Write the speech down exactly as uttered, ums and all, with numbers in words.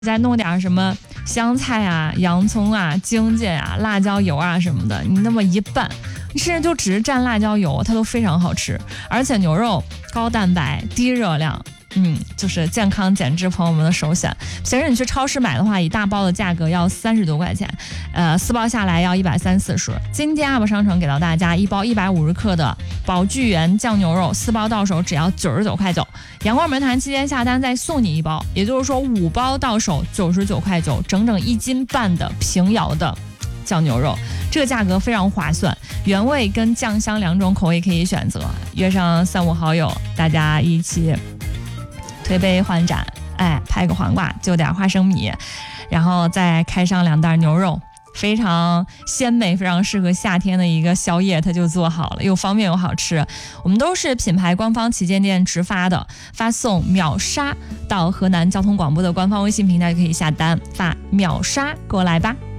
再弄点什么香菜啊、洋葱啊、荆芥啊、辣椒油啊什么的，你那么一拌，你甚至就只是蘸辣椒油，它都非常好吃。而且牛肉高蛋白、低热量。嗯，就是健康减脂朋友们的首选。平时你去超市买的话，一大包的价格要三十多块钱，呃，四包下来要一百三四十。今天 U P 商城给到大家一包一百五十克的宝聚源酱牛肉，四包到手只要九十九块九。阳光门坛期间下单再送你一包，也就是说五包到手九十九块九，整整一斤半的平遥的酱牛肉，这个价格非常划算。原味跟酱香两种口味可以选择，约上三五好友，大家一起推杯换盏，哎，拍个黄瓜，就点花生米，然后再开上两袋牛肉，非常鲜美，非常适合夏天的一个宵夜，它就做好了，又方便又好吃。我们都是品牌官方旗舰店直发的，发送秒杀到河南交通广播的官方微信平台就可以下单，发秒杀过来吧。